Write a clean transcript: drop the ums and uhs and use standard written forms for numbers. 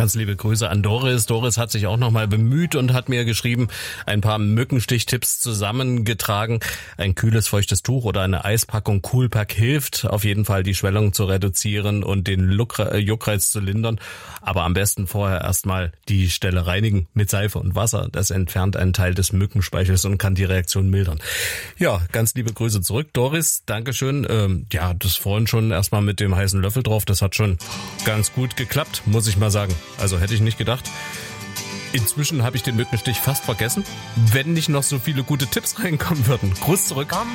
Ganz liebe Grüße an Doris. Doris hat sich auch nochmal bemüht und hat mir geschrieben, ein paar Mückenstichtipps zusammengetragen. Ein kühles, feuchtes Tuch oder eine Eispackung Coolpack hilft auf jeden Fall, die Schwellung zu reduzieren und den Juckreiz zu lindern. Aber am besten vorher erstmal die Stelle reinigen mit Seife und Wasser. Das entfernt einen Teil des Mückenspeichels und kann die Reaktion mildern. Ja, ganz liebe Grüße zurück, Doris. Dankeschön. Ja, das vorhin schon erstmal mit dem heißen Löffel drauf. Das hat schon ganz gut geklappt, muss ich mal sagen. Also hätte ich nicht gedacht. Inzwischen habe ich den Mückenstich fast vergessen, wenn nicht noch so viele gute Tipps reinkommen würden. Gruß zurück.